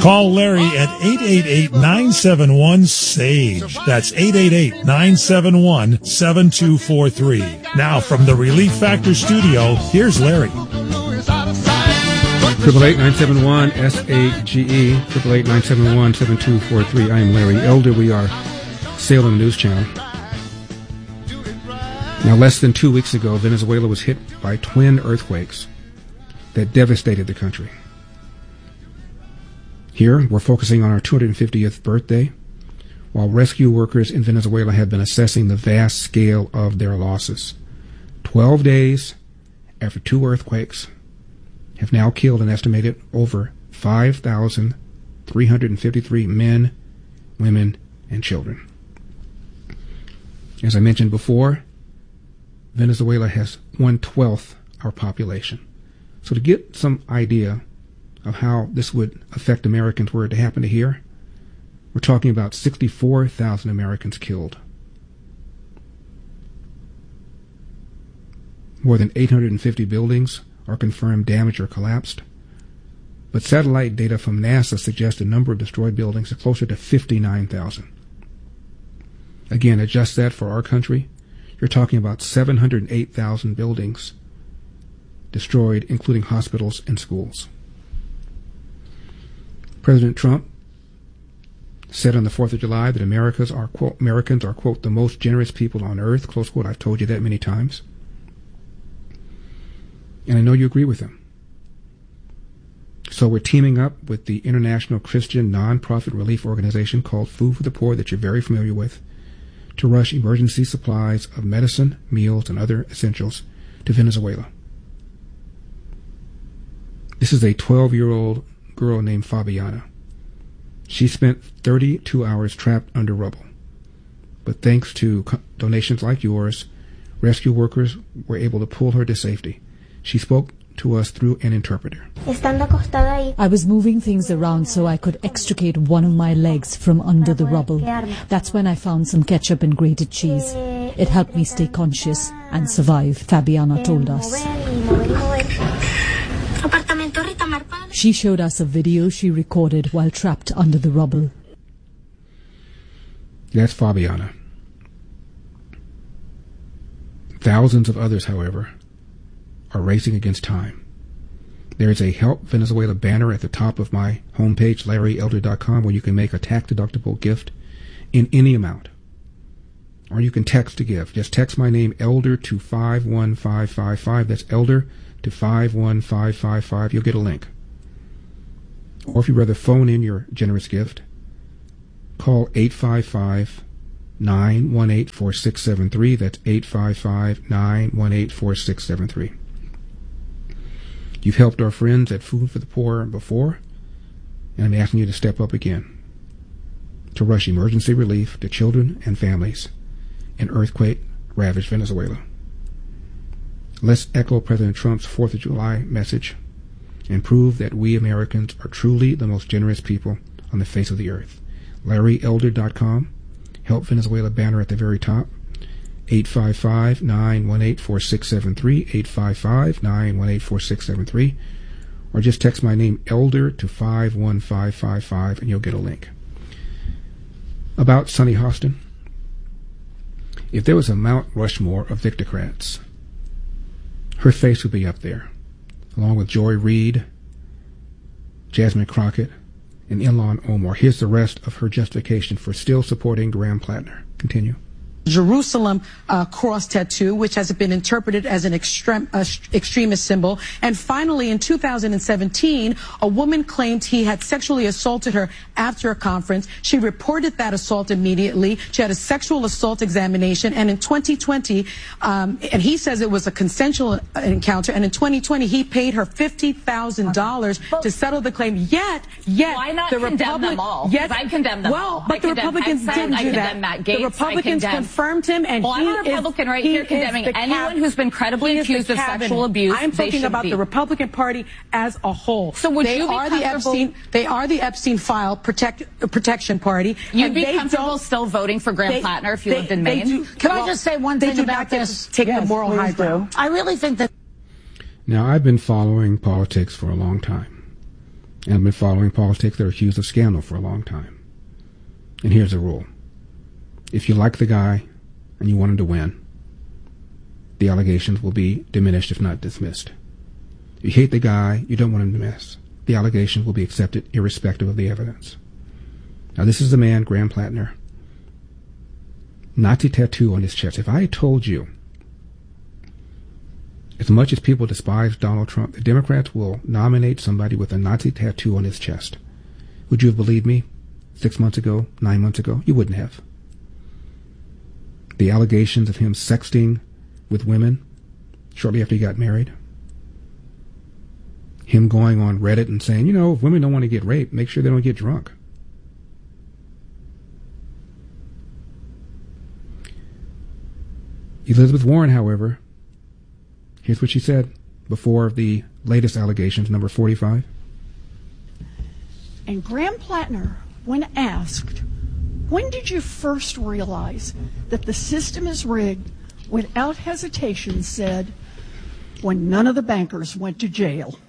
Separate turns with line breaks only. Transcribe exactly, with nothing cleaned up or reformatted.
Call Larry at eight eight eight, nine seven one, S A G E. That's eight eight eight, nine seven one, seven two four three. Now from the Relief Factor studio, here's Larry.
Triple eight nine seven one S A G E. Triple eight nine seven one seven two four three. I am Larry Elder. We are Salem News Channel. Now, less than two weeks ago, Venezuela was hit by twin earthquakes that devastated the country. Here, we're focusing on our two hundred fiftieth birthday, while rescue workers in Venezuela have been assessing the vast scale of their losses. Twelve days after two earthquakes have now killed an estimated over five thousand three hundred fifty-three men, women, and children. As I mentioned before, Venezuela has one-twelfth our population. So to get some idea of how this would affect Americans were it to happen to here, we're talking about sixty-four thousand Americans killed. More than eight hundred fifty buildings are confirmed damaged or collapsed. But satellite data from NASA suggests the number of destroyed buildings is closer to fifty-nine thousand. Again, adjust that for our country. You're talking about seven hundred eight thousand buildings destroyed, including hospitals and schools. President Trump said on the fourth of July that Americans are, quote, Americans are, quote, the most generous people on earth, close quote. I've told you that many times. And I know you agree with him. So we're teaming up with the international Christian nonprofit relief organization called Food for the Poor that you're very familiar with to rush emergency supplies of medicine, meals, and other essentials to Venezuela. This is a twelve-year-old girl named Fabiana. She spent thirty-two hours trapped under rubble. But thanks to co- donations like yours, rescue workers were able to pull her to safety. She spoke to us through an interpreter.
I was moving things around so I could extricate one of my legs from under the rubble. That's when I found some ketchup and grated cheese. It helped me stay conscious and survive, Fabiana told us. She showed us a video she recorded while trapped under the rubble.
That's Fabiana. Thousands of others, however, are racing against time. There is a Help Venezuela banner at the top of my homepage, larry elder dot com, where you can make a tax-deductible gift in any amount. Or you can text to give. Just text my name, Elder, to five one five five five. That's Elder to five one five five five. You'll get a link. Or if you'd rather phone in your generous gift, call eight five five, nine one eight, four six seven three. That's eight five five, nine one eight, four six seven three. You've helped our friends at Food for the Poor before, and I'm asking you to step up again to rush emergency relief to children and families in earthquake-ravaged Venezuela. Let's echo President Trump's fourth of July message and prove that we Americans are truly the most generous people on the face of the earth. larry elder dot com, Help Venezuela banner at the very top, eight five five, nine one eight, four six seven three, eight five five, nine one eight, four six seven three, or just text my name, Elder, to five one five five five, and you'll get a link. About Sunny Hostin, if there was a Mount Rushmore of Victocrats, her face would be up there, along with Joy Reid, Jasmine Crockett, and Ilhan Omar. Here's the rest of her justification for still supporting Graham Plattner. Continue.
Jerusalem uh, cross tattoo, which has been interpreted as an extreme, uh, extremist symbol. And finally, in two thousand seventeen, a woman claimed he had sexually assaulted her after a conference. She reported that assault immediately. She had a sexual assault examination. And in twenty twenty, um, and he says it was a consensual encounter. And in twenty twenty, he paid her fifty thousand dollars to settle the claim. Yet, yet,
why not
the
condemn
Republic,
them all?
Yet,
I condemn them
well,
all.
but
I
the
condemn
Republicans
Exxon,
didn't
I
do
condemn
that.
Matt Gaetz,
the Republicans
I condemn
confirmed him, and
well,
he
I'm a Republican
is,
right here
he
condemning
is the
anyone
cab-
who's been credibly
he is the
accused of
cabinet.
sexual abuse.
I'm
they
talking
should
about
be.
the Republican Party as a whole.
So would
they
you be
are the
comfortable?
Epstein, they are the Epstein file protect, uh, protection party.
You'd
and
be
they
comfortable
don't-
still voting for Graham
they-
Plattner if you
they-
lived in
they
Maine?
do-
Can
well,
I just say one
they
thing
do
about
not get
this?
to take
Yes,
the moral
please
high
do.
ground.
I really think that.
Now, I've been following politics for a long time. and have been following politics that are accused of scandal for a long time. And here's the rule. If you like the guy and you want him to win, the allegations will be diminished if not dismissed. If you hate the guy, you don't want him to miss, the allegations will be accepted irrespective of the evidence. Now, this is the man, Graham Plattner. Nazi tattoo on his chest. If I had told you, as much as people despise Donald Trump, the Democrats will nominate somebody with a Nazi tattoo on his chest, would you have believed me six months ago, nine months ago? You wouldn't have. The allegations of him sexting with women shortly after he got married, him going on Reddit and saying, you know, if women don't want to get raped, make sure they don't get drunk. Elizabeth Warren, however, here's what she said before the latest allegations, number forty-five.
And Graham Plattner, when asked, when did you first realize that the system is rigged, without hesitation said, when none of the bankers went to jail.